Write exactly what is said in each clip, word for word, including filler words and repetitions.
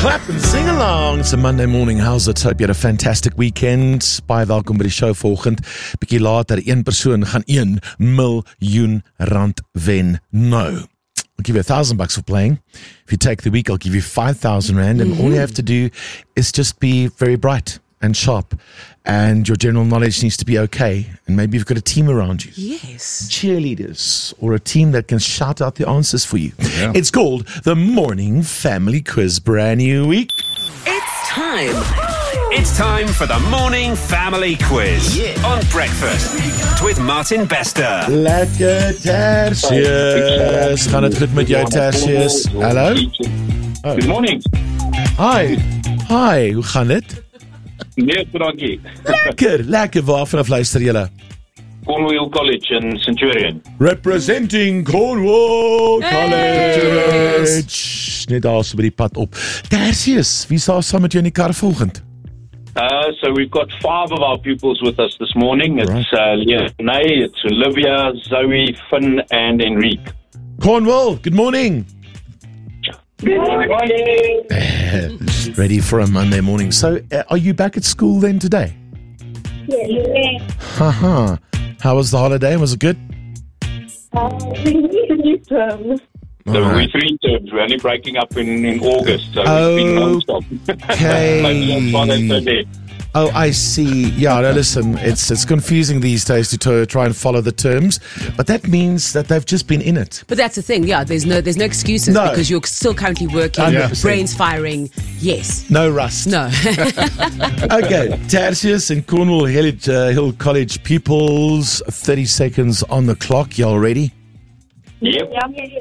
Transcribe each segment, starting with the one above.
Clap and sing along. It's a Monday morning. How's it? Hope you had a fantastic weekend. Baie welkom by die show vanoggend. Bietjie later, een persoon gaan een miljoen rand wen nou. I'll give you a thousand bucks for playing. If you take the week, I'll give you five thousand rand. And mm-hmm. all you have to do is just be very bright and sharp. And your general knowledge needs to be okay. And maybe you've got a team around you. Yes. Cheerleaders or a team that can shout out the answers for you. Yeah. It's called the Morning Family Quiz. Brand new week. It's time. It's time for the Morning Family Quiz Yeah. on Breakfast with Martin Bester. Lekker Tertius. Gaan het goed met jou, Tertius? Hallo? Oh. Good morning. Hi. Hi, hoe gaan dit? Nee, dankie. Lekker, lekker. Waarvan luister julle? Cornwall College in Centurion. Representing Cornwall College. Net daar so by die pad op. Tertius, wie sal saam met jou in die kar volgend? Uh, so we've got five of our pupils with us this morning. It's Right. uh, Leonie, it's Olivia, Zoe, Finn, and Enrique. Cornwall, good morning. Good morning. Ready for a Monday morning. So, uh, are you back at school then today? Yeah. Haha. How was the holiday? Was it good? Uh, new term. So All we're right. three terms. We're only breaking up in, in August, so Oh, it's been non-stop. okay. Maybe that's why they're so dead. Oh, I see. Yeah, no, listen, it's it's confusing these days to, to try and follow the terms, but that means that they've just been in it. But that's the thing, yeah, there's no there's no excuses No. because you're still currently working, one hundred percent. brains firing. Yes. No rust. No. Okay, Tertius and Cornwall Hill, uh, Hill College pupils, thirty seconds on the clock. Y'all ready? Yep.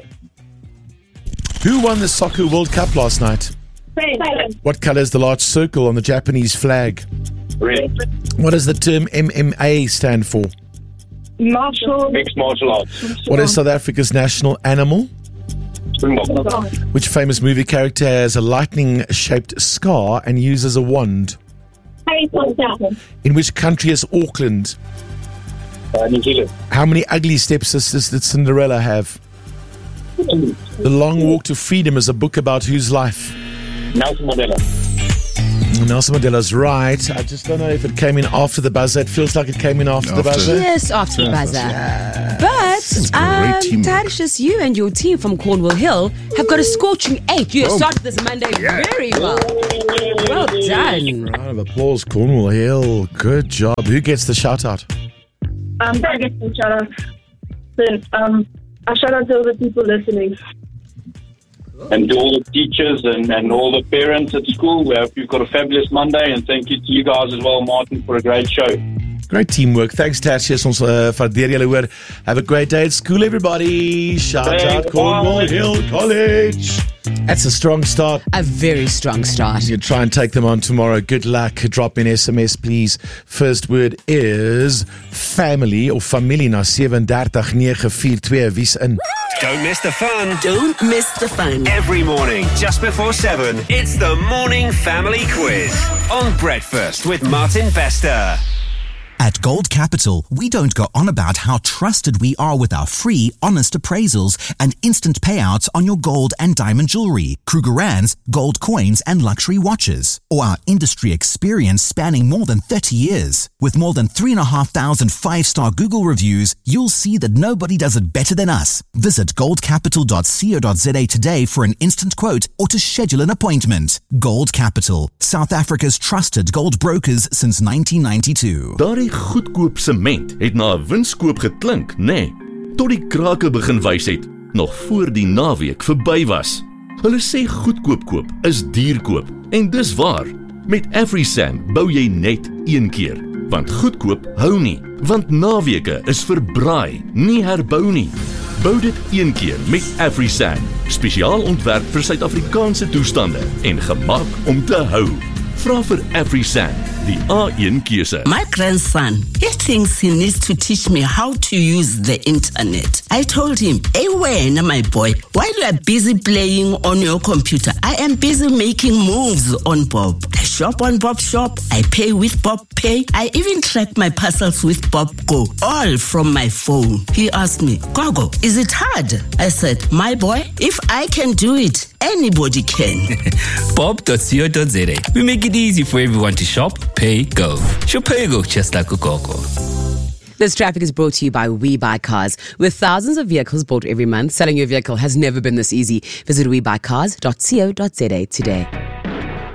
Who won the Soccer World Cup last night? Silence. What colour is the large circle on the Japanese flag? Red. What does the term M M A stand for? Marshall. Mixed martial arts. What is South Africa's national animal? Springbok. Which famous movie character has a lightning-shaped scar and uses a wand? Harry Potter. In which country is Auckland? Uh, New Zealand. How many ugly stepsisters did Cinderella have? The Long Walk to Freedom is a book about whose life? Nelson Mandela. Nelson Mandela's right. I just don't know if it came in after the buzzer. It feels like it came in after, the After. buzzer. Yes, after the buzzer. It's But, great um, teamwork. Tertius, you and your team from Cornwall Hill have got a scorching eight. You started this Monday very well. Well done. Round of applause, Cornwall Hill. Good job. Who gets the shout out? Um, I guess a shout out. Then, um, a shout out to all the people listening. And to all the teachers and, and all the parents at school. We hope you've got a fabulous Monday. And thank you to you guys as well, Martin, for a great show. Great teamwork. Thanks, Tertius. Ons uh, waardeer julle hoor. Have a great day at school, everybody. Shout Thanks, out Cornwall bye. Hill College. That's a strong start. A very strong start. You try and take them on tomorrow. Good luck. Drop in S M S, please. First word is family of familie na seven thirty nine four two. Wie's in? Don't miss the fun. Don't miss the fun. Every morning, just before seven, it's the Morning Family Quiz on Breakfast with Martin Bester. At Gold Capital, we don't go on about how trusted we are with our free, honest appraisals and instant payouts on your gold and diamond jewelry, Krugerrands, gold coins and luxury watches, or our industry experience spanning more than thirty years. With more than three thousand five five-star Google reviews, you'll see that nobody does it better than us. Visit gold capital dot co dot za today for an instant quote or to schedule an appointment. Gold Capital, South Africa's trusted gold brokers since nineteen ninety-two. Daardie goedkoop sement het na 'n winskoop geklink, nê? Nee, tot die krake begin wys het, nog voor die naweek verby was. Hulle sê goedkoop koop is duur koop. En dis waar. Met AfriSam bou jy net een keer. Want goedkoop hou nie. Want naweke is verbraai, nie herbou nie. Bou dit een keer met AfriSam. Spesiaal ontwerp vir Suid-Afrikaanse toestande en gemaak om te hou. Vra vir AfriSam, die A een keuse. My grandson, he thinks he needs to teach me how to use the internet. I told him, hey, when, my boy, while you are busy playing on your computer, I am busy making moves on Bob. I shop on Bob Shop, I pay with Bob Pay, I even track my parcels with Bob Go, all from my phone. He asked me, Gogo, is it hard? I said, my boy, if I can do it, anybody can. bob dot co dot za. We make it easy for everyone to shop, pay, go. Shop, pay, go, just like a Coco. This traffic is brought to you by We Buy Cars. With thousands of vehicles bought every month, selling your vehicle has never been this easy. Visit we buy cars dot co dot za today.